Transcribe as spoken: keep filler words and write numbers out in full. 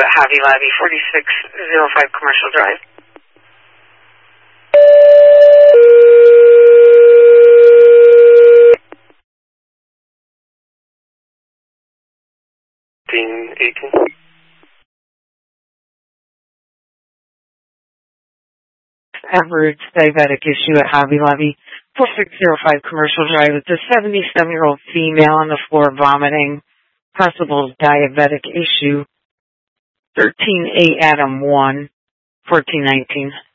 at Hobby Lobby, forty-six oh five Commercial Drive. eighteen. Average diabetic issue at Hobby Lobby, forty-six oh five Commercial Drive. It's a seventy-seven-year-old female on the floor vomiting. Possible diabetic issue. thirteen A Adam one, fourteen nineteen.